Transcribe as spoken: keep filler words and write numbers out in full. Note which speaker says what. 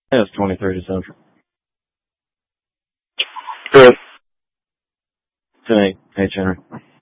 Speaker 1: Yeah, it's twenty thirty Central.
Speaker 2: Good.
Speaker 1: Today. Hey, Chandler.